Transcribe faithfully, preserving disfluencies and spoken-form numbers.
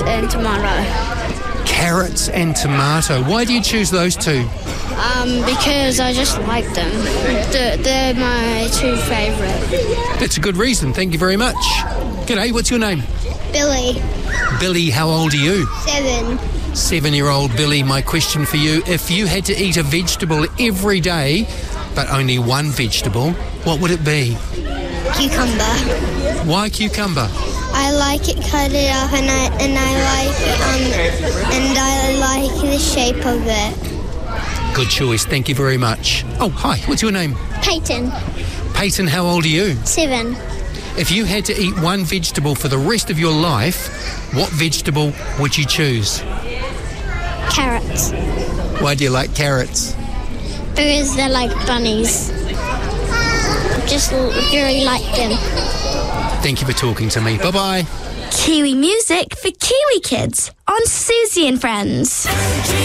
and tomato. Carrots and tomato. Why do you choose those two? Um, because I just like them. They're, they're my two favourite. That's a good reason. Thank you very much. G'day, what's your name? Billy. Billy, how old are you? Seven. Seven-year-old Billy, my question for you. If you had to eat a vegetable every day, but only one vegetable, what would it be? Cucumber. Why cucumber? I like it cut it up, and I and I like um and I like the shape of it. Good choice. Thank you very much. Oh, hi. What's your name? Peyton. Peyton, how old are you? Seven. If you had to eat one vegetable for the rest of your life, what vegetable would you choose? Carrots. Why do you like carrots? Because they're like bunnies. Just really like them. Thank you for talking to me. Bye-bye. Kiwi music for Kiwi kids on Susie and Friends.